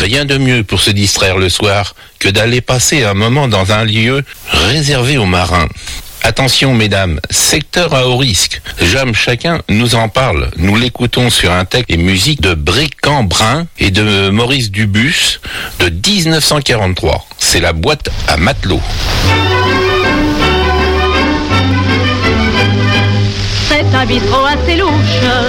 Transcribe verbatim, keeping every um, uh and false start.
Rien de mieux pour se distraire le soir que d'aller passer un moment dans un lieu réservé aux marins. Attention mesdames, secteur à haut risque. Jam Chacun nous en parle. Nous l'écoutons sur un texte et musique de Brécambrun et de Maurice Dubus de dix-neuf cent quarante-trois. C'est la boîte à matelot. C'est un bistrot assez louche.